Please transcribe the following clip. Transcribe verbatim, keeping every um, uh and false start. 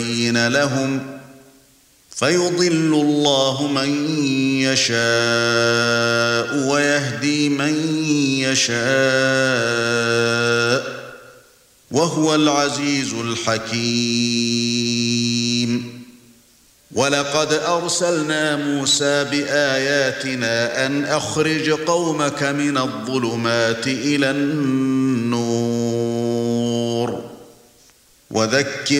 ويبين لهم فيضل الله من يشاء ويهدي من يشاء وهو العزيز الحكيم. ولقد أرسلنا موسى بآياتنا أن أخرج قومك من الظلمات إلى النور وذكر